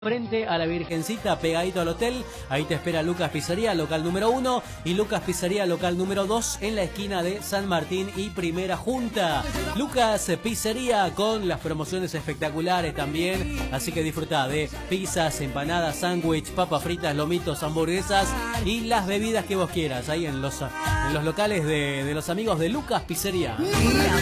Frente a la Virgencita, pegadito al hotel. Ahí te espera Lucas Pizzería, local número 1, y Lucas Pizzería, local número 2, en la esquina de San Martín y Primera Junta. Lucas Pizzería con las promociones espectaculares también, así que disfruta de pizzas, empanadas, sándwich, papas fritas, lomitos, hamburguesas y las bebidas que vos quieras, ahí en los locales de los amigos de Lucas Pizzería.